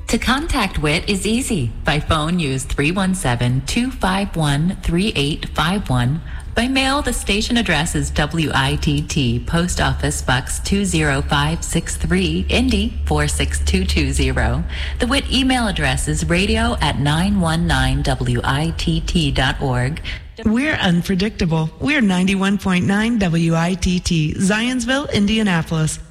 To contact WIT is easy. By phone, use 317-251-3851. By mail, the station address is WITT, Post Office Box 20563, Indy 46220. The WIT email address is radio@919witt.org. We're unpredictable. We're 91.9 WITT, Zionsville, Indianapolis.